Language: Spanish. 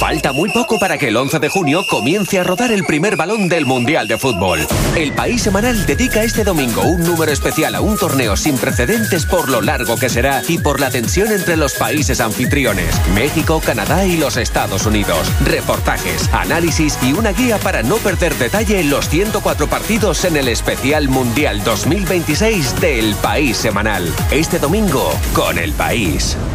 Falta muy poco para que el 11 de junio comience a rodar el primer balón del Mundial de Fútbol. El País Semanal dedica este domingo un número especial a un torneo sin precedentes por lo largo que será y por la tensión entre los países anfitriones, México, Canadá y los Estados Unidos. Reportajes, análisis y una guía para no perder detalle en los 104 partidos en el especial Mundial 2026 del País Semanal. Este domingo con El País.